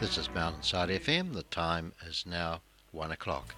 This is Mountainside FM. The time is now 1 o'clock.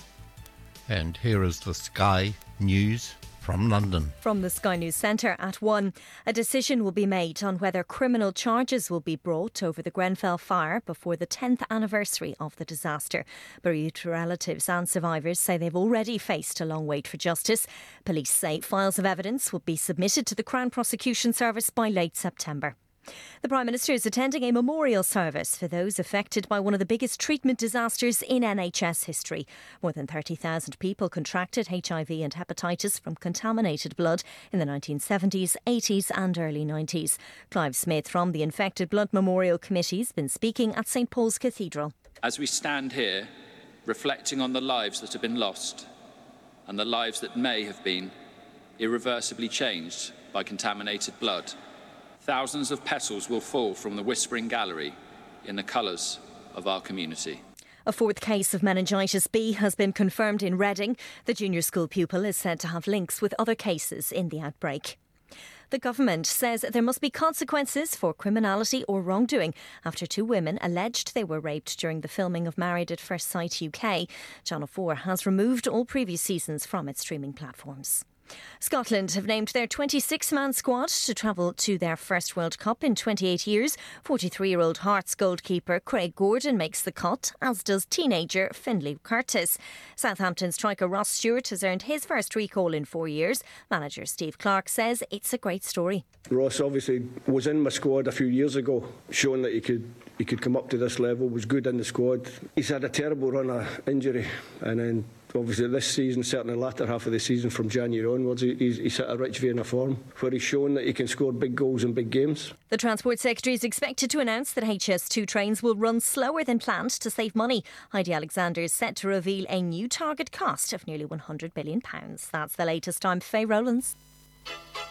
And here is the Sky News from London. From the Sky News Centre at 1, a decision will be made on whether criminal charges will be brought over the Grenfell fire before the 10th anniversary of the disaster. Bereaved relatives and survivors say they've already faced a long wait for justice. Police say files of evidence will be submitted to the Crown Prosecution Service by late September. The Prime Minister is attending a memorial service for those affected by one of the biggest treatment disasters in NHS history. More than 30,000 people contracted HIV and hepatitis from contaminated blood in the 1970s, 80s and early 90s. Clive Smith from the Infected Blood Memorial Committee has been speaking at St Paul's Cathedral. As we stand here, reflecting on the lives that have been lost and the lives that may have been irreversibly changed by contaminated blood, thousands of petals will fall from the Whispering Gallery in the colours of our community. A fourth case of meningitis B has been confirmed in Reading. The junior school pupil is said to have links with other cases in the outbreak. The government says there must be consequences for criminality or wrongdoing after two women alleged they were raped during the filming of Married at First Sight UK. Channel 4 has removed all previous seasons from its streaming platforms. Scotland have named their 26-man squad to travel to their first World Cup in 28 years. 43-year-old Hearts goalkeeper Craig Gordon makes the cut, as does teenager Finlay Curtis. Southampton striker Ross Stewart has earned his first recall in 4 years. Manager Steve Clarke says it's a great story. Ross obviously was in my squad a few years ago, showing that he could come up to this level, was good in the squad. He's had a terrible run of injury, and then obviously this season, certainly the latter half of the season from January onwards, he's hit a rich vein of form where he's shown that he can score big goals in big games. The Transport Secretary is expected to announce that HS2 trains will run slower than planned to save money. Heidi Alexander is set to reveal a new target cost of nearly £100 billion. That's the latest. I'm Faye Rowlands.